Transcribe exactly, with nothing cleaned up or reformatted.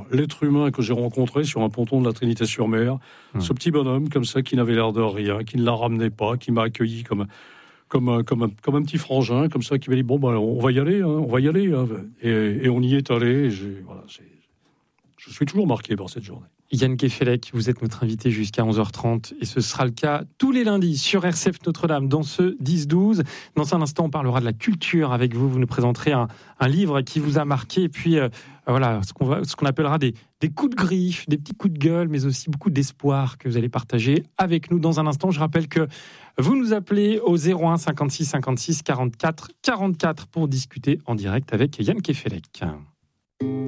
l'être humain que j'ai rencontré sur un ponton de la Trinité-sur-Mer, mmh. ce petit bonhomme comme ça qui n'avait l'air de rien, qui ne la ramenait pas, qui m'a accueilli comme comme comme un, comme un petit frangin, comme ça, qui m'a dit bon ben on va y aller, hein, on va y aller, hein. et, et on y est allé. Et j'ai, voilà, c'est, je suis toujours marqué par cette journée. Yann Kefelec, vous êtes notre invité jusqu'à onze heures trente et ce sera le cas tous les lundis sur R C F Notre-Dame dans ce dix douze. Dans un instant, on parlera de la culture avec vous. Vous nous présenterez un, un livre qui vous a marqué et puis euh, voilà ce qu'on, va, ce qu'on appellera des, des coups de griffe, des petits coups de gueule, mais aussi beaucoup d'espoir que vous allez partager avec nous dans un instant. Je rappelle que vous nous appelez au zéro un cinquante-six cinquante-six quarante-quatre quarante-quatre pour discuter en direct avec Yann Kefelec.